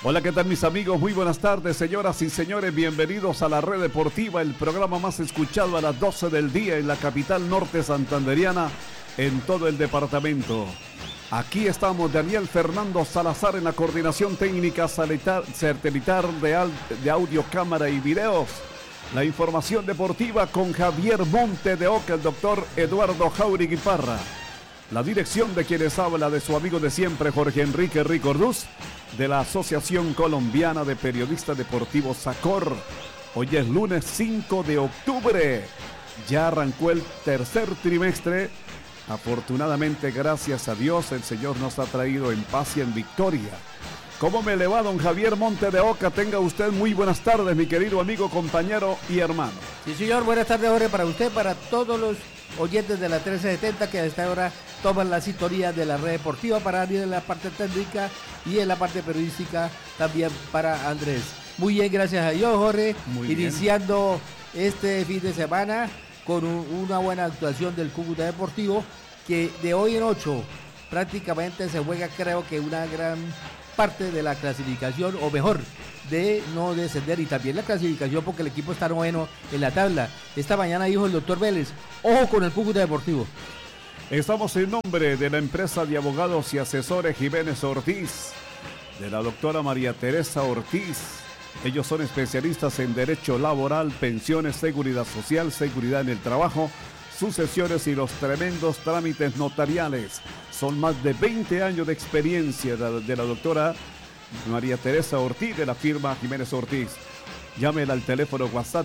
Hola, ¿qué tal mis amigos? Muy buenas tardes, señoras y señores. Bienvenidos a la Red Deportiva, el programa más escuchado a las 12 del día en la capital norte santanderiana, en todo el departamento. Aquí estamos, Daniel Fernando Salazar en la coordinación técnica satelital de audio, cámara y videos. La información deportiva con Javier Monte de Oca, el doctor Eduardo Jauregui Parra. La dirección de quienes habla de su amigo de siempre, Jorge Enrique Ricorduz, de la Asociación Colombiana de Periodistas Deportivos SACOR. Hoy es lunes 5 de octubre. Ya arrancó el tercer trimestre. Afortunadamente, gracias a Dios, el Señor nos ha traído en paz y en victoria. ¿Cómo me le va, don Javier Monte de Oca? Tenga usted muy buenas tardes, mi querido amigo, compañero y hermano. Sí, señor, buenas tardes, Jorge, para usted, para todos los oyentes de la 1370 que a esta hora toman la sintonía de la Red Deportiva, para Daniel en la parte técnica y en la parte periodística también para Andrés. Muy bien, gracias a Dios, Jorge. Muy iniciando este fin de semana con una buena actuación del Cúcuta Deportivo, que de hoy en 8 prácticamente se juega, creo que una gran parte de la clasificación, o mejor, de no descender, y también la clasificación porque el equipo está noveno en la tabla. Esta mañana dijo el doctor Vélez, ojo con el Cúcuta Deportivo. Estamos en nombre de la empresa de abogados y asesores Jiménez Ortiz, de la doctora María Teresa Ortiz. Ellos son especialistas en derecho laboral, pensiones, seguridad social, seguridad en el trabajo, sucesiones y los tremendos trámites notariales. Son más de 20 años de experiencia de la doctora María Teresa Ortiz, de la firma Jiménez Ortiz. Llámela al teléfono WhatsApp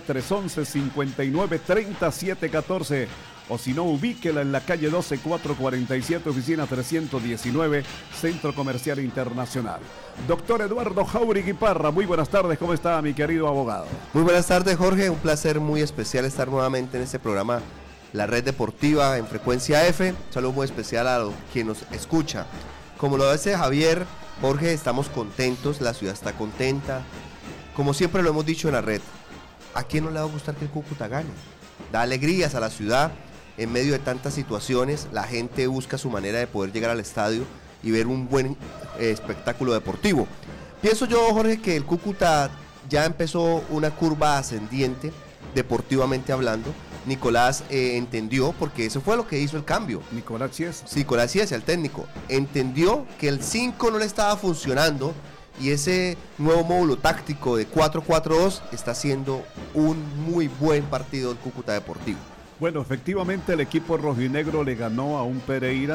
311-59-3714, o si no, ubíquela en la calle 12, 447, oficina 319, Centro Comercial Internacional. Doctor Eduardo Jauregui Parra, muy buenas tardes, ¿cómo está mi querido abogado? Muy buenas tardes, Jorge, un placer muy especial estar nuevamente en este programa, La Red Deportiva en Frecuencia F. Un saludo muy especial a quien nos escucha. Como lo dice Javier, Jorge, estamos contentos, la ciudad está contenta. Como siempre lo hemos dicho en la red, ¿a quién no le va a gustar que el Cúcuta gane? Da alegrías a la ciudad. En medio de tantas situaciones, la gente busca su manera de poder llegar al estadio y ver un buen espectáculo deportivo. Pienso yo, Jorge, que el Cúcuta ya empezó una curva ascendiente, deportivamente hablando. Nicolás entendió, porque eso fue lo que hizo el cambio. Nicolás Chiesa. Sí, Nicolás Chiesa, el técnico. Entendió que el 5 no le estaba funcionando y ese nuevo módulo táctico de 4-4-2 está haciendo un muy buen partido del Cúcuta Deportivo. Bueno, efectivamente el equipo rojinegro le ganó a un Pereira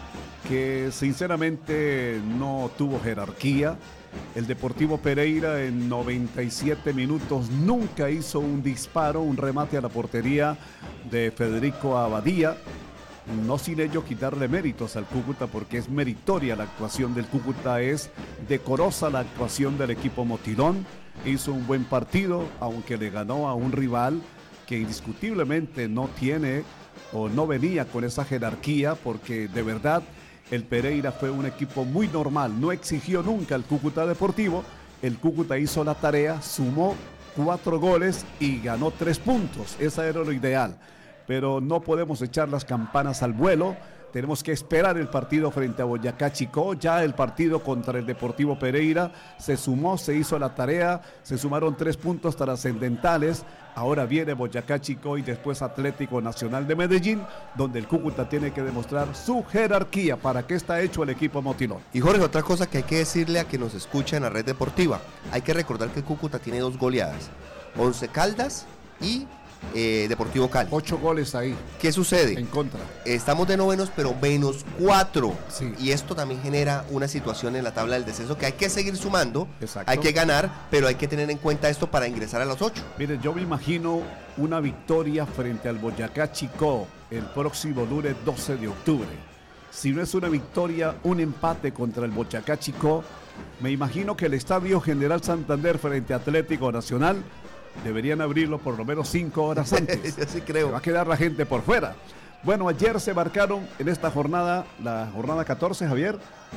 que sinceramente no tuvo jerarquía. El Deportivo Pereira en 97 minutos nunca hizo un disparo, un remate a la portería de Federico Abadía. No sin ello quitarle méritos al Cúcuta, porque es meritoria la actuación del Cúcuta, es decorosa la actuación del equipo Motilón. Hizo un buen partido, aunque le ganó a un rival que indiscutiblemente no tiene o no venía con esa jerarquía, porque de verdad el Pereira fue un equipo muy normal, no exigió nunca al Cúcuta Deportivo. El Cúcuta hizo la tarea, sumó 4 goles y ganó 3 puntos, esa era lo ideal, pero no podemos echar las campanas al vuelo. Tenemos que esperar el partido frente a Boyacá Chicó. Ya el partido contra el Deportivo Pereira se sumó, se hizo la tarea, se sumaron 3 puntos trascendentales. Ahora viene Boyacá Chicó y después Atlético Nacional de Medellín, donde el Cúcuta tiene que demostrar su jerarquía. ¿Para qué está hecho el equipo Motilón? Y Jorge, otra cosa que hay que decirle a quien nos escucha en la Red Deportiva, hay que recordar que el Cúcuta tiene 2 goleadas, Once Caldas y Deportivo Cali. 8 goles ahí. ¿Qué sucede? En contra. Estamos de novenos, pero menos 4. Sí. Y esto también genera una situación en la tabla del descenso que hay que seguir sumando. Exacto. Hay que ganar, pero hay que tener en cuenta esto para ingresar a los 8. Miren, yo me imagino una victoria frente al Boyacá Chicó el próximo lunes 12 de octubre. Si no es una victoria, un empate contra el Boyacá Chicó, me imagino que el Estadio General Santander frente a Atlético Nacional deberían abrirlo por lo menos 5 horas antes. Yo sí creo. Se va a quedar la gente por fuera. Bueno, ayer se marcaron en esta jornada, la jornada 14, Javier.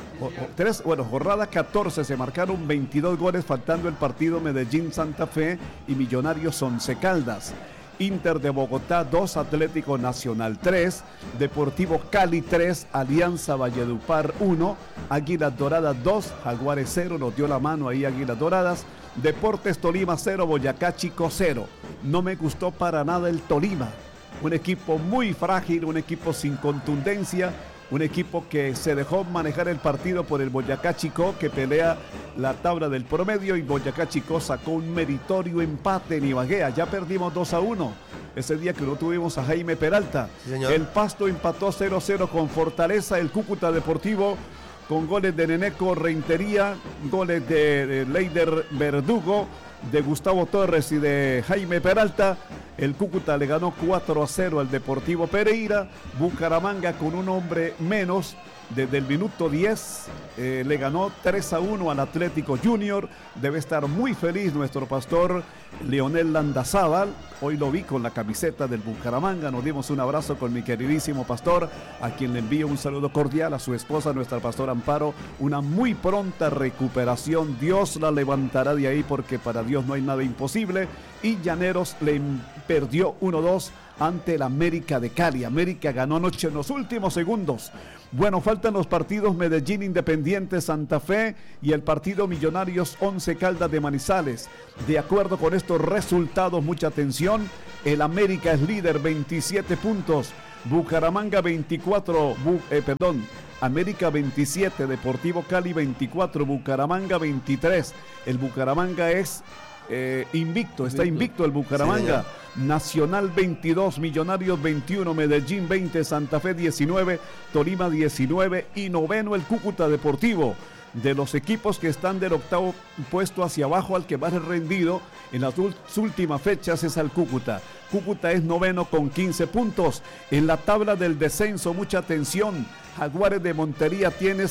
Jornada 14, se marcaron 22 goles, faltando el partido Medellín-Santa Fe y Millonarios Once Caldas. Inter de Bogotá 2, Atlético Nacional 3, Deportivo Cali 3, Alianza Valledupar 1, Águilas Doradas 2, Jaguares 0, nos dio la mano ahí Águilas Doradas, Deportes Tolima 0, Boyacá Chico 0. No me gustó para nada el Tolima, un equipo muy frágil, un equipo sin contundencia, un equipo que se dejó manejar el partido por el Boyacá Chico, que pelea la tabla del promedio, y Boyacá Chico sacó un meritorio empate en Ibagué. Ya perdimos 2-1 ese día que no tuvimos a Jaime Peralta. Sí, señor. El Pasto empató 0-0 con Fortaleza. El Cúcuta Deportivo con goles de Neneco Reintería, goles de Leider Verdugo, de Gustavo Torres y de Jaime Peralta. El Cúcuta le ganó 4-0 al Deportivo Pereira. Bucaramanga con un hombre menos desde el minuto 10 le ganó 3-1 al Atlético Junior. Debe estar muy feliz nuestro pastor Leonel Landazábal. Hoy lo vi con la camiseta del Bucaramanga. Nos dimos un abrazo con mi queridísimo pastor, a quien le envío un saludo cordial, a su esposa, nuestra pastora Amparo. Una muy pronta recuperación. Dios la levantará de ahí, porque para Dios no hay nada imposible. Y Llaneros le perdió 1-2 ante el América de Cali. América ganó anoche en los últimos segundos. Bueno, faltan los partidos Medellín Independiente Santa Fe y el partido Millonarios 11 Caldas de Manizales. De acuerdo con estos resultados, mucha atención, el América es líder, 27 puntos, Bucaramanga 24, América 27, Deportivo Cali 24, Bucaramanga 23. El Bucaramanga es invicto, está invicto el Bucaramanga. Sí, Nacional 22, Millonarios 21, Medellín 20, Santa Fe 19, Tolima 19 y noveno el Cúcuta Deportivo. De los equipos que están del octavo puesto hacia abajo, al que más rendido en las últimas fechas es al Cúcuta. Cúcuta es noveno con 15 puntos. En la tabla del descenso, mucha atención, Jaguares de Montería tiene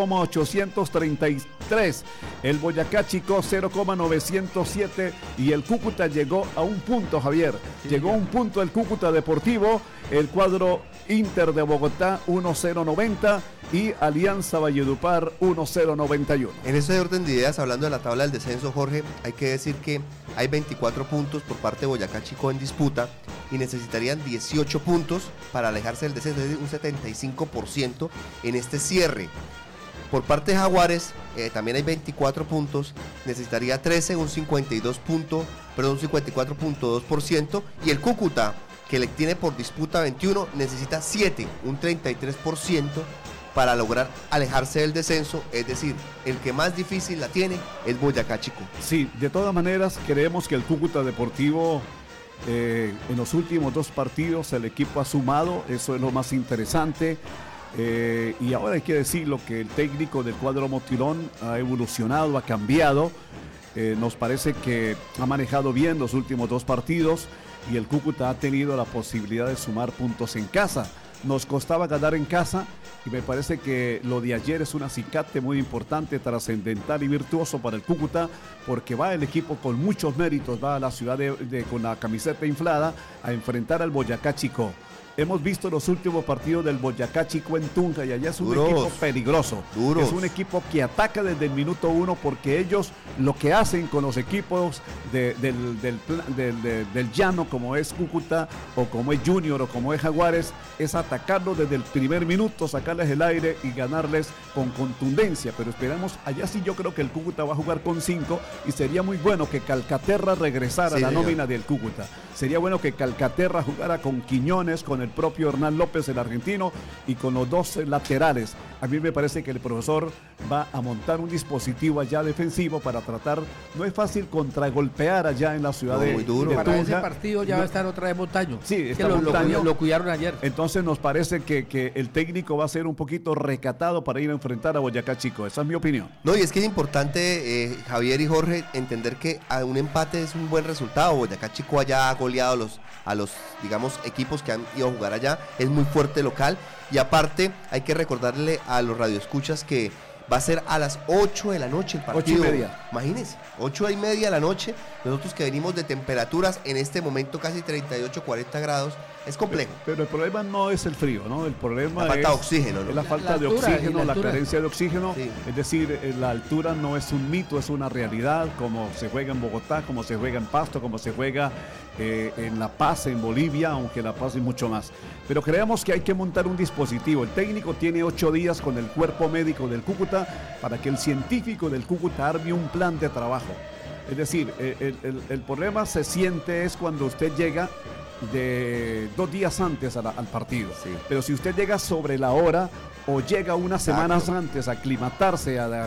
0,833, el Boyacá Chico 0,907 y el Cúcuta llegó a un punto, Javier. Llegó a un punto el Cúcuta Deportivo, el cuadro Inter de Bogotá 1,090 y Alianza Valledupar 1,091. En ese orden de ideas, hablando de la tabla del descenso, Jorge, hay que decir que hay 24 puntos por parte de Boyacá Chico en disputa y necesitarían 18 puntos para alejarse del descenso, es decir, un 75% en este cierre. Por parte de Jaguares, también hay 24 puntos, necesitaría 13, un 54.2%, y el Cúcuta, que le tiene por disputa 21, necesita 7, un 33%, para lograr alejarse del descenso, es decir, el que más difícil la tiene es Boyacá Chico. Sí, de todas maneras, creemos que el Cúcuta Deportivo, en los últimos 2 partidos, el equipo ha sumado, eso es lo más interesante. Y ahora hay que decirlo, que el técnico del cuadro Motilón ha evolucionado, ha cambiado. Nos parece que ha manejado bien los últimos 2 partidos y el Cúcuta ha tenido la posibilidad de sumar puntos en casa. Nos costaba ganar en casa y me parece que lo de ayer es un acicate muy importante, trascendental y virtuoso para el Cúcuta, porque va el equipo con muchos méritos, va a la ciudad con la camiseta inflada a enfrentar al Boyacá Chico. Hemos visto los últimos partidos del Boyacá Chico en Tunja y allá es un equipo peligroso. Es un equipo que ataca desde el minuto 1, porque ellos lo que hacen con los equipos del llano, como es Cúcuta o como es Junior o como es Jaguares, es atacarlos desde el primer minuto, sacarles el aire y ganarles con contundencia. Pero esperamos, allá sí yo creo que el Cúcuta va a jugar con 5 y sería muy bueno que Calcaterra regresara a la nómina del Cúcuta. Sería bueno que Calcaterra jugara con Quiñones, con el propio Hernán López, el argentino, y con los 2 laterales. A mí me parece que el profesor va a montar un dispositivo allá defensivo para tratar, no es fácil contragolpear allá en la ciudad de Tunja. Para ese partido ya va a estar otra vez Montaño. Sí, está Montaño. Lo cuidaron ayer. Entonces nos parece que el técnico va a ser un poquito recatado para ir a enfrentar a Boyacá Chico. Esa es mi opinión. No, y es que es importante, Javier y Jorge, entender que a un empate es un buen resultado. Boyacá Chico allá ha goleado a los digamos, equipos que han ido a jugar allá, es muy fuerte local, y aparte hay que recordarle a los radioescuchas que Va a ser a las 8 de la noche el partido. 8:30. Imagínense, 8:30 de la noche. Nosotros que venimos de temperaturas en este momento casi 38, 40 grados, es complejo. Pero el problema no es el frío, ¿no? El problema La falta de oxígeno, ¿no? es la falta de altura, oxígeno, la altura. carencia de oxígeno. Sí. Es decir, la altura no es un mito, es una realidad, como se juega en Bogotá, como se juega en Pasto, como se juega en La Paz, en Bolivia, aunque La Paz es mucho más. Pero creemos que hay que montar un dispositivo. El técnico tiene 8 días con el cuerpo médico del Cúcuta para que el científico del Cúcuta arme un plan de trabajo. Es decir, el problema se siente es cuando usted llega de 2 días antes al partido. Sí. Pero si usted llega sobre la hora o llega unas semanas antes a aclimatarse, a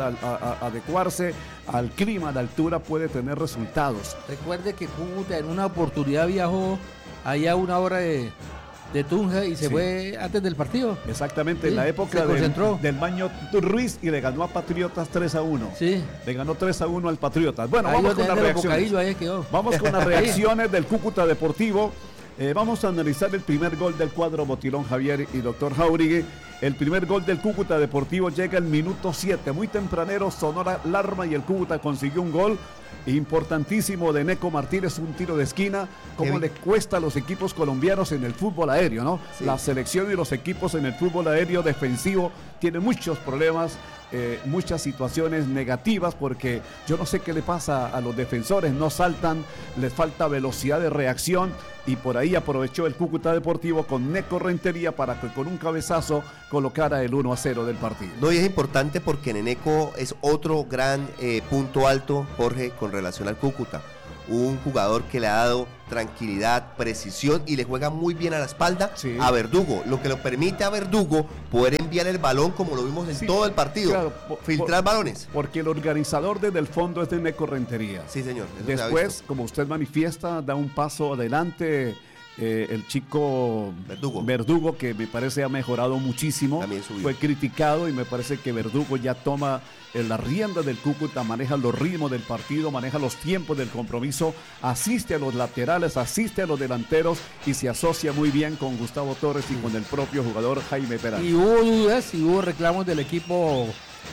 adecuarse al clima, a la altura, puede tener resultados. Recuerde que Cúcuta en una oportunidad viajó allá a 1 hora de Tunja y se fue antes del partido. Exactamente, Sí, en la época se concentró. del Maño Ruiz y le ganó a Patriotas 3-1. Sí. Le ganó 3-1 al Patriotas. Bueno, Ahí vamos lo con las tenés de reacciones. bocadillo, ahí quedó. Vamos con las reacciones del Cúcuta Deportivo. Vamos a analizar el primer gol del cuadro Botilón Javier y doctor Jauregui. El primer gol del Cúcuta Deportivo llega al minuto 7. Muy tempranero sonó la alarma y el Cúcuta consiguió un gol importantísimo de Neco Martínez, un tiro de esquina. Cómo le cuesta a los equipos colombianos en el fútbol aéreo, ¿no? Sí. La selección y los equipos en el fútbol aéreo defensivo tienen muchos problemas. Muchas situaciones negativas porque yo no sé qué le pasa a los defensores, no saltan, les falta velocidad de reacción y por ahí aprovechó el Cúcuta Deportivo con Neco Rentería para que con un cabezazo colocara el 1-0 del partido. No, y es importante porque Neneco es otro gran punto alto, Jorge, con relación al Cúcuta. Un jugador que le ha dado tranquilidad, precisión y le juega muy bien a la espalda a Verdugo, lo que lo permite a Verdugo poder enviar el balón como lo vimos en todo el partido, claro, filtrar balones. Porque el organizador desde el fondo es de Neco Rentería. Sí, señor. Eso se ha Después, visto. como usted manifiesta, da un paso adelante el chico Verdugo, que me parece ha mejorado muchísimo. También subió. Fue criticado y me parece que Verdugo ya toma la rienda del Cúcuta, maneja los ritmos del partido, maneja los tiempos del compromiso, asiste a los laterales, asiste a los delanteros y se asocia muy bien con Gustavo Torres y con el propio jugador Jaime Peralta. Y hubo dudas y hubo reclamos del equipo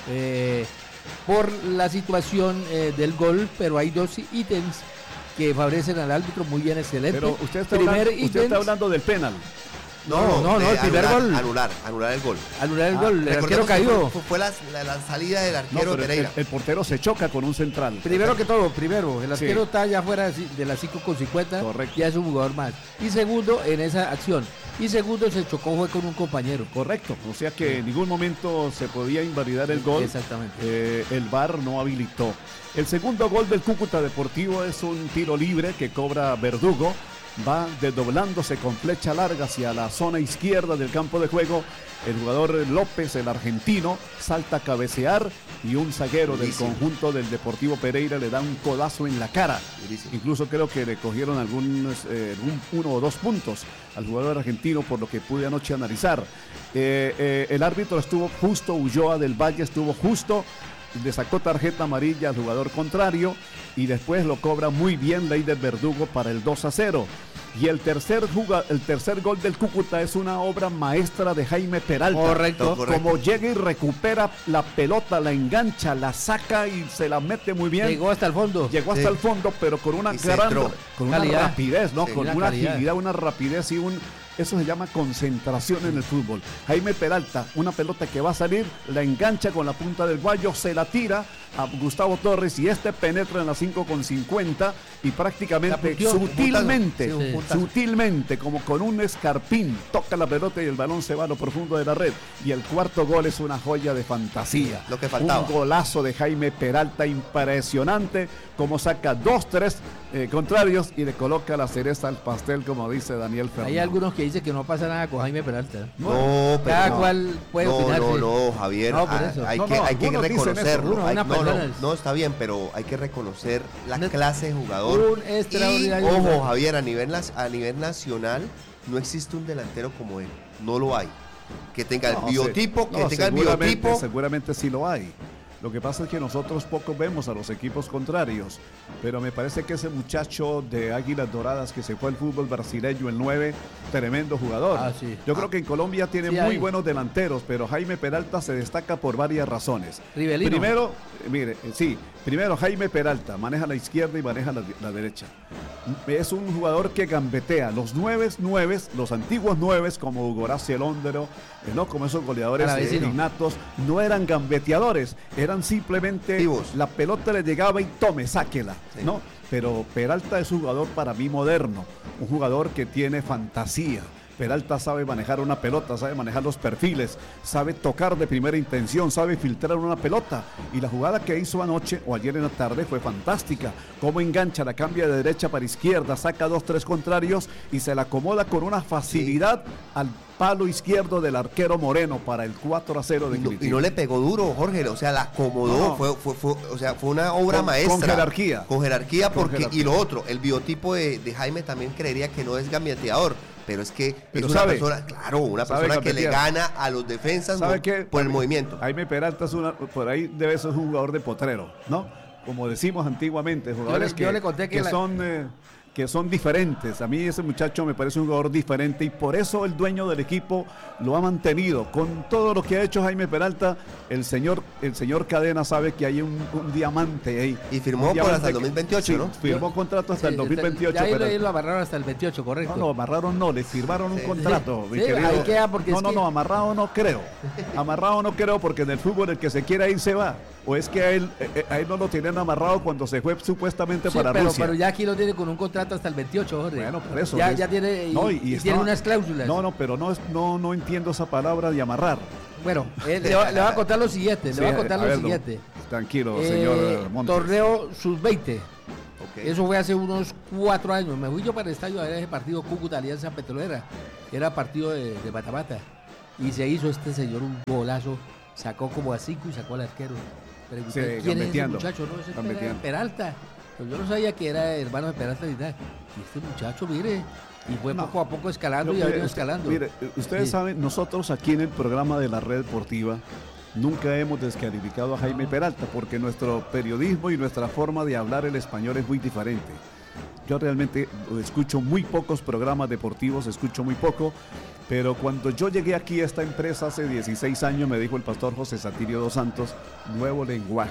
por la situación del gol, pero hay 2 ítems que favorecen al árbitro muy bien, excelente. Pero usted está hablando del penal. No, el primer gol. Anular el gol. Anular el gol, el arquero que cayó. Fue la salida del arquero Pereira. El portero se choca con un central. Primero que todo, el arquero está ya fuera de las 5:50. Correcto. Ya es un jugador más. Y segundo, en esa acción. Y segundo, se chocó fue con un compañero. Correcto. O sea que en ningún momento se podía invalidar el gol. Exactamente. El VAR no habilitó. El segundo gol del Cúcuta Deportivo es un tiro libre que cobra Verdugo. Va desdoblándose con flecha larga hacia la zona izquierda del campo de juego. El jugador López, el argentino, salta a cabecear y un zaguero del conjunto del Deportivo Pereira le da un codazo en la cara. Incluso creo que le cogieron algunos 1 o 2 puntos al jugador argentino por lo que pude anoche analizar. El árbitro estuvo justo, Ulloa del Valle estuvo justo, le sacó tarjeta amarilla al jugador contrario y después lo cobra muy bien Leider Verdugo para el 2-0. Y el tercer gol del Cúcuta es una obra maestra de Jaime Peralta. Correcto. Como llega y recupera la pelota, la engancha, la saca y se la mete muy bien. Llegó hasta el fondo. Llegó hasta el fondo, pero con una una rapidez, ¿no? Con una agilidad, una rapidez y eso se llama concentración en el fútbol. Jaime Peralta, una pelota que va a salir, la engancha con la punta del guayo, se la tira a Gustavo Torres y este penetra en la 5:50 y prácticamente sutilmente, como con un escarpín, toca la pelota y el balón se va a lo profundo de la red. Y el cuarto gol es una joya de fantasía. Lo que faltaba. Un golazo de Jaime Peralta impresionante, como saca 2-3 contrarios y le coloca la cereza al pastel, como dice Daniel Fernández. Hay algunos que dicen que no pasa nada con Jaime Peralta. No, pero cada cual puede opinar. No, Javier, hay que reconocerlo. No, está bien, pero hay que reconocer la clase de jugador. Un extraordinario. Ojo, Javier, a nivel nacional no existe un delantero como él. No lo hay. Que tenga el biotipo, Seguramente sí lo hay. Lo que pasa es que nosotros poco vemos a los equipos contrarios, pero me parece que ese muchacho de Águilas Doradas que se fue al fútbol brasileño, el 9, tremendo jugador. Sí. Yo creo que en Colombia tiene muy buenos delanteros, pero Jaime Peralta se destaca por varias razones. Rivelino. Primero Jaime Peralta maneja la izquierda y maneja la derecha. Es un jugador que gambetea. Los nueves, los antiguos nueves como Hugo Horacio Londero, ¿no? Como esos goleadores innatos, no eran gambeteadores, eran simplemente vivos. La pelota le llegaba y tome, sáquela, sí. ¿no? Pero Peralta es un jugador para mí moderno, un jugador que tiene fantasía. Peralta sabe manejar una pelota, sabe manejar los perfiles, sabe tocar de primera intención, sabe filtrar una pelota. Y la jugada que hizo anoche o ayer en la tarde fue fantástica. Cómo engancha, la cambia de derecha para izquierda, saca 2-3 contrarios y se la acomoda con una facilidad al palo izquierdo del arquero Moreno para el 4-0 de Curitiba. Y no le pegó duro, Jorge, o sea, la acomodó, fue una obra maestra. Con jerarquía. Con jerarquía, porque, jerarquía. Y lo otro, el biotipo de Jaime también creería que no es gambeteador, pero es que pero es una persona que le gana a los defensas por el movimiento. Jaime Peralta por ahí debe ser un jugador de potrero, ¿no? Como decimos antiguamente, jugadores yo le conté que son diferentes. A mí ese muchacho me parece un jugador diferente y por eso el dueño del equipo lo ha mantenido. Con todo lo que ha hecho Jaime Peralta, el señor Cadena sabe que hay un diamante ahí. Y firmó hasta el 2028, sí, ¿no? Firmó contrato hasta el 2028. Ya ahí lo amarraron hasta el 28, correcto. No, amarraron no, le firmaron un contrato. Sí, ahí queda porque no, amarrado no creo. Amarrado no creo porque en el fútbol el que se quiera ir se va. O es que a él no lo tenían amarrado cuando se fue supuestamente para Rusia. Pero ya aquí lo tiene con un contrato hasta el 28, Jorge. Bueno, por eso. Ya tiene, tiene unas cláusulas. Pero no entiendo esa palabra de amarrar. Bueno, le va a contar lo siguiente. Tranquilo, señor Montes. Torneo sub-20. Okay. Eso fue hace unos 4 años. Me fui yo para el estadio a ver ese partido Cúcuta Alianza Petrolera. Era partido de mata-mata. Y se hizo este señor un golazo. Sacó como a 5 y sacó al arquero. Pregunté, ¿quién es ese muchacho? No, ese es Peralta. Pero yo no sabía que era hermano de Peralta ni nada. Y este muchacho, mire, y fue poco a poco escalando y ha venido escalando. Mire, ustedes saben, nosotros aquí en el programa de la Red Deportiva nunca hemos descalificado a Jaime Peralta porque nuestro periodismo y nuestra forma de hablar el español es muy diferente. Yo realmente escucho muy pocos programas deportivos, escucho muy poco, pero cuando yo llegué aquí a esta empresa hace 16 años me dijo el pastor José Satirio dos Santos, nuevo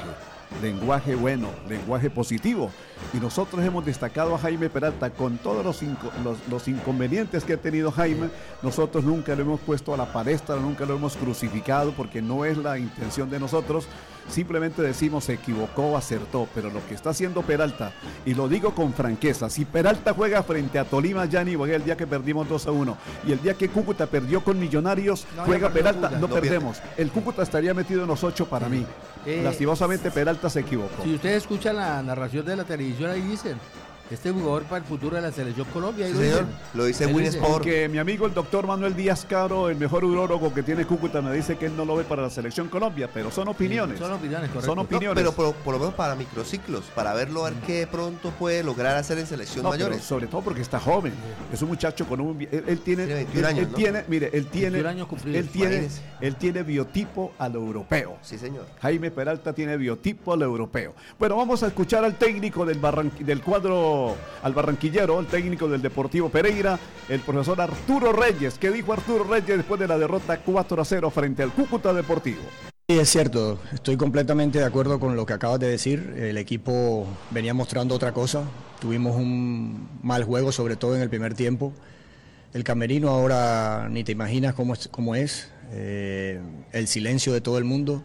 lenguaje bueno, lenguaje positivo. Y nosotros hemos destacado a Jaime Peralta con todos los inconvenientes que ha tenido Jaime. Nosotros nunca lo hemos puesto a la palestra, nunca lo hemos crucificado porque no es la intención de nosotros. Simplemente decimos se equivocó, acertó, pero lo que está haciendo Peralta, y lo digo con franqueza, si Peralta juega frente a Tolima, Gianni Bogué, el día que perdimos 2-1 y el día que Cúcuta perdió con Millonarios, juega Peralta, no perdemos. El Cúcuta estaría metido en los 8 para mí. Lastimosamente Peralta se equivocó. Si ustedes escuchan la narración de la televisión, ahí dicen, este jugador para el futuro de la selección Colombia. Sí, señor. Lo dice Winsport. Porque mi amigo el doctor Manuel Díaz Caro, el mejor urólogo que tiene Cúcuta, me dice que él no lo ve para la selección Colombia, pero son opiniones. Son opiniones, correcto. Son opiniones. No, pero por lo menos para microciclos, para verlo, a ver qué de pronto puede lograr hacer en selección mayores. Sobre todo porque está joven. Es un muchacho con un... Él tiene 21 años, ¿no? Él tiene biotipo a lo europeo. Sí, señor. Jaime Peralta tiene biotipo a lo europeo. Bueno, vamos a escuchar al técnico del cuadro, al barranquillero, el técnico del Deportivo Pereira, el profesor Arturo Reyes. ¿Qué dijo Arturo Reyes después de la derrota 4-0 frente al Cúcuta Deportivo? Sí, es cierto, estoy completamente de acuerdo con lo que acabas de decir. El equipo venía mostrando otra cosa, tuvimos un mal juego, sobre todo en el primer tiempo. El camerino ahora ni te imaginas cómo es. El silencio de todo el mundo.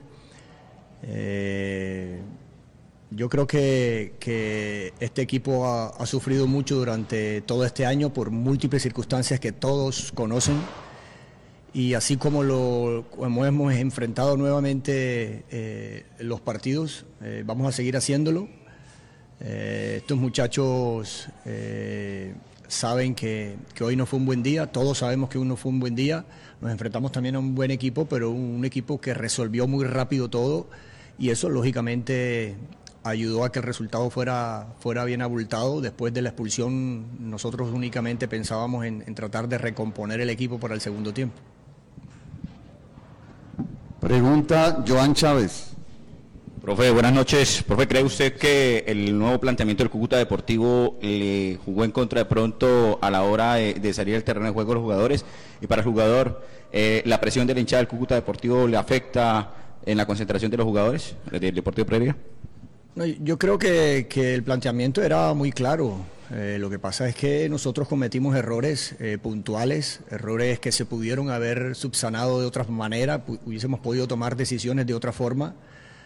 Yo creo que este equipo ha sufrido mucho durante todo este año por múltiples circunstancias que todos conocen. Y así como hemos enfrentado nuevamente los partidos, vamos a seguir haciéndolo. Estos muchachos saben que hoy no fue un buen día, todos sabemos que hoy no fue un buen día. Nos enfrentamos también a un buen equipo, pero un equipo que resolvió muy rápido todo y eso lógicamente ayudó a que el resultado fuera bien abultado. Después de la expulsión nosotros únicamente pensábamos en tratar de recomponer el equipo para el segundo tiempo. Pregunta Joan Chávez. Profe, buenas noches. Profe, ¿cree usted que el nuevo planteamiento del Cúcuta Deportivo le jugó en contra de pronto a la hora de salir al terreno de juego de los jugadores? Y para el jugador, ¿la presión de la hinchada del Cúcuta Deportivo le afecta en la concentración de los jugadores del Deportivo Pereira? No, yo creo que el planteamiento era muy claro. Lo que pasa es que nosotros cometimos errores puntuales, errores que se pudieron haber subsanado de otra manera, hubiésemos podido tomar decisiones de otra forma.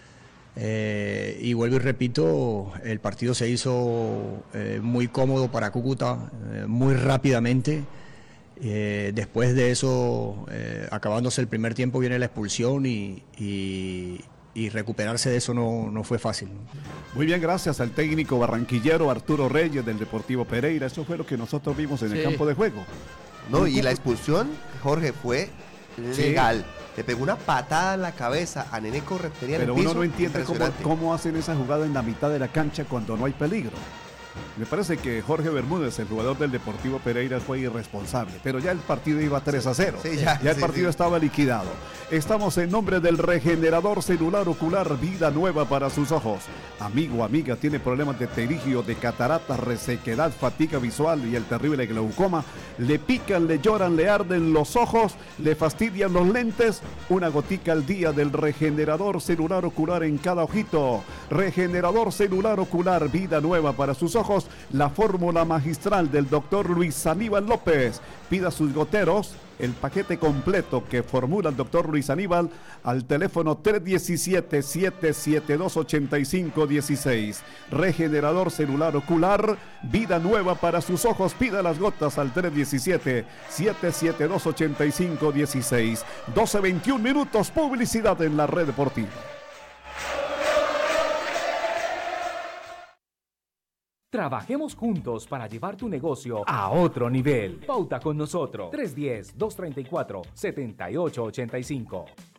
Y vuelvo y repito, el partido se hizo muy cómodo para Cúcuta, muy rápidamente. Después de eso, acabándose el primer tiempo, viene la expulsión y recuperarse de eso no fue fácil. Muy bien, gracias al técnico barranquillero Arturo Reyes del Deportivo Pereira. Eso fue lo que nosotros vimos en el campo de juego. No, y la expulsión, Jorge, fue legal. Le pegó una patada en la cabeza a Neneco Rentería en el piso. Pero uno no entiende cómo hacen esa jugada en la mitad de la cancha cuando no hay peligro. Me parece que Jorge Bermúdez, el jugador del Deportivo Pereira, fue irresponsable, pero ya el partido iba 3-0. Sí, ya el partido estaba liquidado. Estamos en nombre del regenerador celular ocular Vida Nueva para sus ojos. Amigo, amiga, tiene problemas de pterigio, de catarata, resequedad, fatiga visual y el terrible glaucoma. Le pican, le lloran, le arden los ojos, le fastidian los lentes. Una gotica al día del regenerador celular ocular en cada ojito. Regenerador celular ocular Vida Nueva para sus ojos. La fórmula magistral del doctor Luis Aníbal López. Pida sus goteros, el paquete completo que formula el doctor Luis Aníbal al teléfono 317-772-8516. Regenerador celular ocular, Vida Nueva para sus ojos. Pida las gotas al 317-772-8516. 12:21 minutos, publicidad en la red deportiva. Trabajemos juntos para llevar tu negocio a otro nivel. Pauta con nosotros. 310-234-7885.